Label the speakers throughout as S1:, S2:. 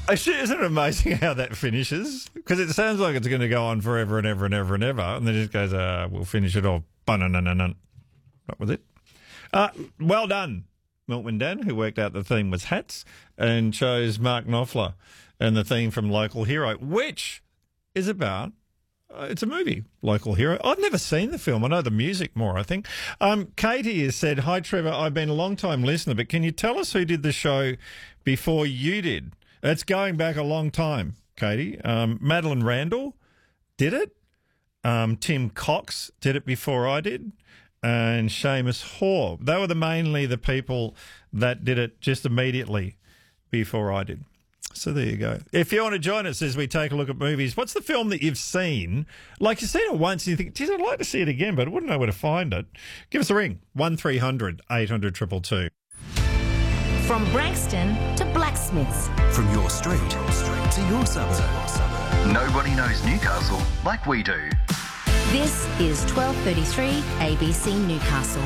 S1: Actually, isn't it amazing how that finishes? Because it sounds like it's going to go on forever and ever and ever and ever, and then it just goes, we'll finish it off. That was it. Well done, Milton Dan, who worked out the theme was hats and chose Mark Knopfler and the theme from Local Hero, which is about, it's a movie, Local Hero. I've never seen the film. I know the music more, I think. Katie has said, hi, Trevor, I've been a long-time listener, but can you tell us who did the show before you did? It's going back a long time, Katie. Madeline Randall did it. Tim Cox did it before I did. And Seamus Hoare. They were mainly the people that did it just immediately before I did. So there you go. If you want to join us as we take a look at movies, what's the film that you've seen? Like you've seen it once and you think, geez, I'd like to see it again, but I wouldn't know where to find it. Give us a ring, 1300 800 222.
S2: From Branxton to Blacksmiths.
S3: From your street to your suburb. Nobody knows Newcastle like we do.
S2: This is 1233 ABC Newcastle.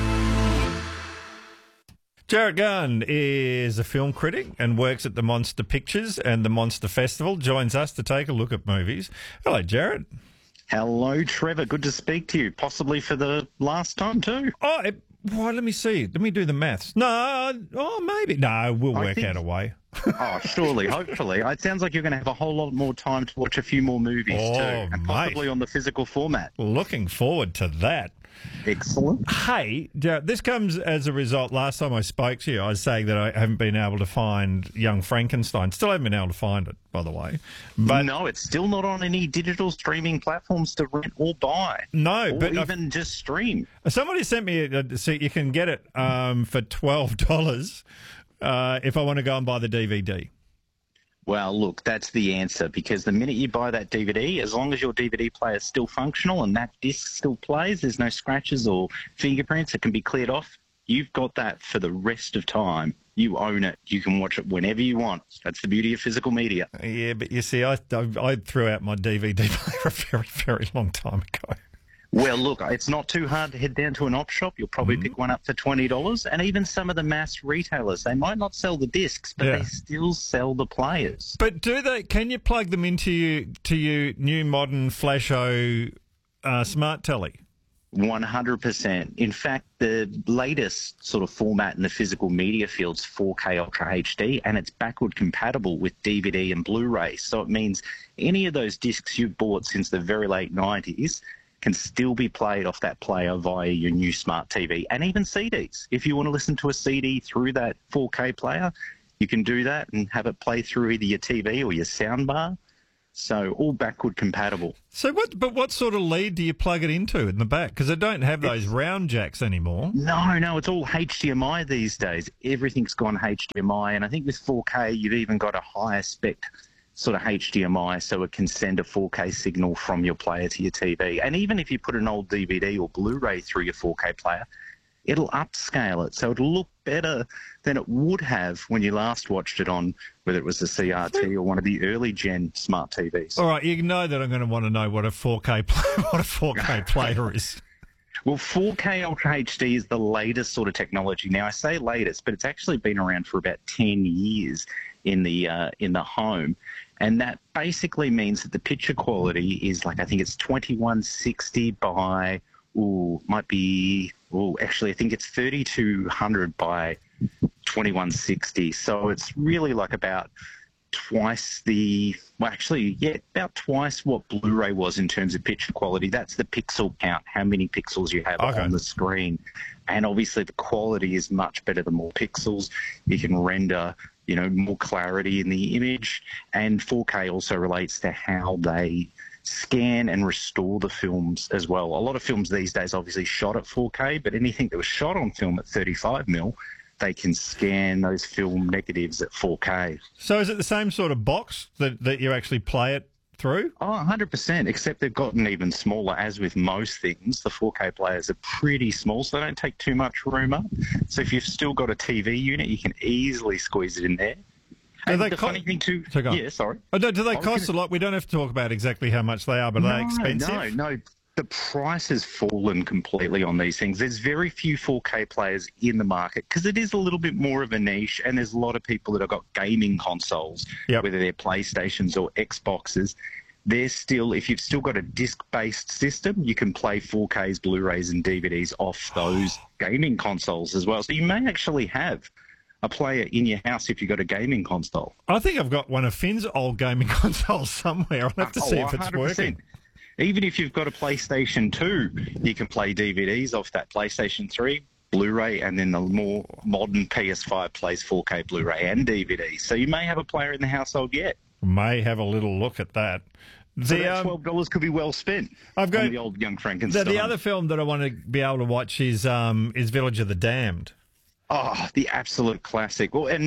S1: Jared Gunn is a film critic and works at the Monster Pictures and the Monster Festival. Joins us to take a look at movies. Hello, Jared.
S4: Hello, Trevor. Good to speak to you, possibly for the last time too.
S1: Well, let me see. Let me do the maths. No, maybe. No, we'll work out a way.
S4: Oh, surely, hopefully. It sounds like you're going to have a whole lot more time to watch a few more movies too, and possibly on the physical format.
S1: Looking forward to that.
S4: Excellent.
S1: Hey, this comes as a result. Last time I spoke to you, I was saying that I haven't been able to find Young Frankenstein. Still haven't been able to find it, by the way. But
S4: no, it's still not on any digital streaming platforms to rent or buy.
S1: No, but
S4: even just stream.
S1: Somebody sent me so you can get it for $12 if I want to go and buy the DVD.
S4: Well, look, that's the answer, because the minute you buy that DVD, as long as your DVD player is still functional and that disc still plays, there's no scratches or fingerprints, it can be cleared off, you've got that for the rest of time. You own it. You can watch it whenever you want. That's the beauty of physical media.
S1: Yeah, but you see, I threw out my DVD player a very, very long time ago.
S4: Well, look, it's not too hard to head down to an op shop. You'll probably pick one up for $20. And even some of the mass retailers, they might not sell the discs, but they still sell the players.
S1: But do they? Can you plug them into your new modern Flasho smart telly?
S4: 100%. In fact, the latest sort of format in the physical media field's 4K Ultra HD, and it's backward compatible with DVD and Blu-ray. So it means any of those discs you've bought since the very late 90s can still be played off that player via your new smart TV, and even CDs. If you want to listen to a CD through that 4K player, you can do that and have it play through either your TV or your soundbar. So all backward compatible.
S1: So what sort of lead do you plug it into in the back? Because they don't have those round jacks anymore.
S4: No, it's all HDMI these days. Everything's gone HDMI, and I think with 4K you've even got a higher spec sort of HDMI, so it can send a 4K signal from your player to your TV. And even if you put an old DVD or Blu-ray through your 4K player, it'll upscale it, so it'll look better than it would have when you last watched it on, whether it was the CRT or one of the early gen smart TVs.
S1: All right, you know that I'm going to want to know what a 4K player is.
S4: Well, 4K Ultra HD is the latest sort of technology. Now, I say latest, but it's actually been around for about 10 years in the home. And that basically means that the picture quality is like, I think it's 2160 by, actually I think it's 3200 by 2160. So it's really like about twice about twice what Blu-ray was in terms of picture quality. That's the pixel count, how many pixels you have on the screen. And obviously the quality is much better the more pixels. You can render, more clarity in the image. And 4K also relates to how they scan and restore the films as well. A lot of films these days obviously shot at 4K, but anything that was shot on film at 35mm, they can scan those film negatives at 4K.
S1: So is it the same sort of box that you actually play it through?
S4: Oh, 100%, except they've gotten even smaller. As with most things, the 4K players are pretty small, so they don't take too much room up. So if you've still got a TV unit, you can easily squeeze it in there. And the funny thing too...
S1: Do they cost a lot? We don't have to talk about exactly how much they are, but are they expensive?
S4: No. the price has fallen completely on these things. There's very few 4K players in the market because it is a little bit more of a niche, and there's a lot of people that have got gaming consoles, whether they're PlayStations or Xboxes. They're still, if you've still got a disc-based system, you can play 4Ks, Blu-rays and DVDs off those gaming consoles as well. So you may actually have a player in your house if you've got a gaming console.
S1: I think I've got one of Finn's old gaming consoles somewhere. I'll have to see if it's
S4: 100%.
S1: working.
S4: Even if you've got a PlayStation 2, you can play DVDs off that PlayStation 3, Blu-ray, and then the more modern PS5 plays 4K Blu-ray and DVD. So you may have a player in the household yet.
S1: May have a little look at that.
S4: So that $12 could be well spent on the old Young Frankenstein.
S1: The other film that I want to be able to watch is Village of the Damned.
S4: Oh, the absolute classic. Well, and